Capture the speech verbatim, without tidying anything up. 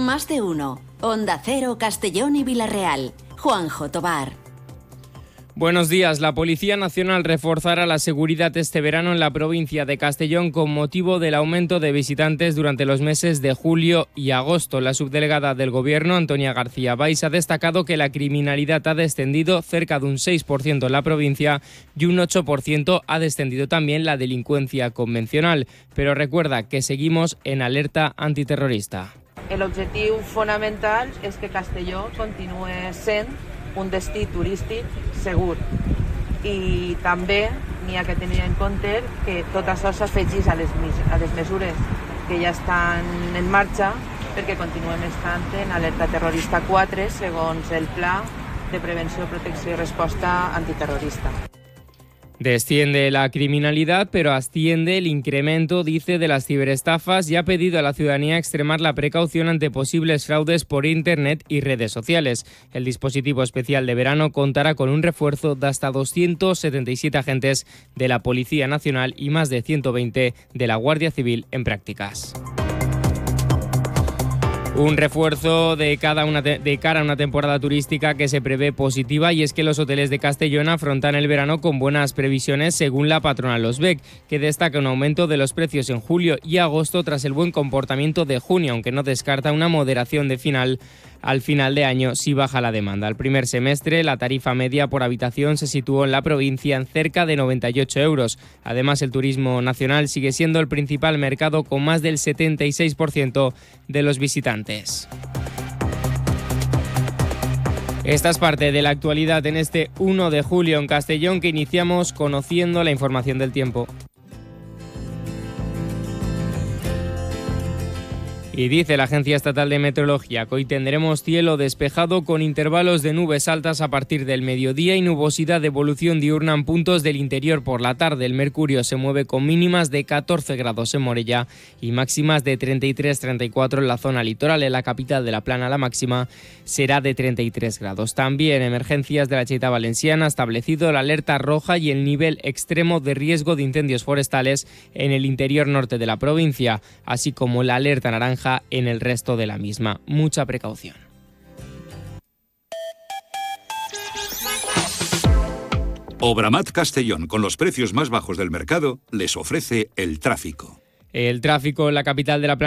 Más de uno. Onda Cero, Castellón y Villarreal. Juanjo Tobar. Buenos días. La Policía Nacional reforzará la seguridad este verano en la provincia de Castellón con motivo del aumento de visitantes durante los meses de julio y agosto. La subdelegada del Gobierno, Antonia García Valls, ha destacado que la criminalidad ha descendido cerca de un seis por ciento en la provincia y un ocho por ciento ha descendido también la delincuencia convencional. Pero recuerda que seguimos en alerta antiterrorista. El objectiu fonamental és que Castelló continuï sent un destí turístic segur i també n'hi ha que tenir en compte que tot això s'afegís a les, a les mesures que ja estan en marxa perquè continuem estant en alerta terrorista quatre segons el Pla de Prevenció, Protecció i Resposta Antiterrorista. Desciende la criminalidad, pero asciende el incremento, dice, de las ciberestafas y ha pedido a la ciudadanía extremar la precaución ante posibles fraudes por Internet y redes sociales. El dispositivo especial de verano contará con un refuerzo de hasta doscientos setenta y siete agentes de la Policía Nacional y más de ciento veinte de la Guardia Civil en prácticas. Un refuerzo de, cada una te- de cara a una temporada turística que se prevé positiva, y es que los hoteles de Castellón afrontan el verano con buenas previsiones según la patronal Osbec, que destaca un aumento de los precios en julio y agosto tras el buen comportamiento de junio, aunque no descarta una moderación de final al final de año si baja la demanda. Al primer semestre, la tarifa media por habitación se situó en la provincia en cerca de noventa y ocho euros. Además, el turismo nacional sigue siendo el principal mercado con más del setenta y seis por ciento de los visitantes. Esta es parte de la actualidad en este uno de julio en Castellón, que iniciamos conociendo la información del tiempo. Y dice la Agencia Estatal de Meteorología que hoy tendremos cielo despejado con intervalos de nubes altas a partir del mediodía y nubosidad de evolución diurna en puntos del interior por la tarde. El mercurio se mueve con mínimas de catorce grados en Morella y máximas de treinta y tres a treinta y cuatro en la zona litoral. En la capital de La Plana la máxima será de treinta y tres grados. También Emergencias de la Cheta Valenciana ha establecido la alerta roja y el nivel extremo de riesgo de incendios forestales en el interior norte de la provincia, así como la alerta naranja en el resto de la misma. Mucha precaución. Obramat Castellón, con los precios más bajos del mercado, les ofrece el tráfico. El tráfico en la capital de La Plana